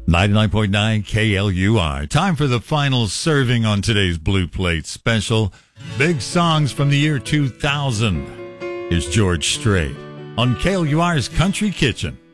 99.9 KLUR. Time for the final serving on today's Blue Plate special. Big songs from the year 2000. Here's George Strait on KLUR's Country Kitchen.